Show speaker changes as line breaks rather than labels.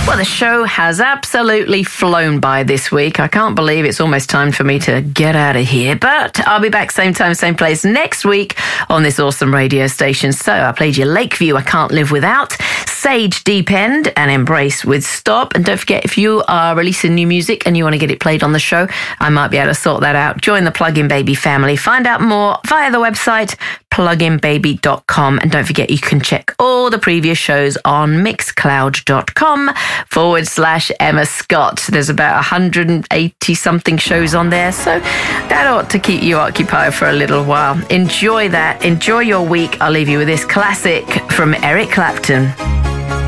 Well, the show has absolutely flown by this week. I can't believe it's almost time for me to get out of here. But I'll be back same time, same place next week on this awesome radio station. So I played you Lakeview, I Can't Live Without, Sage, Deep End, and Embrace with Stop. And don't forget, if you are releasing new music and you want to get it played on the show, I might be able to sort that out. Join the Plug In Baby family. Find out more via the website pluginbaby.com. And don't forget, you can check all the previous shows on mixcloud.com/Emma Scott. There's about 180 something shows on there, so that ought to keep you occupied for a little while. Enjoy that. Enjoy your week. I'll leave you with this classic from Eric Clapton.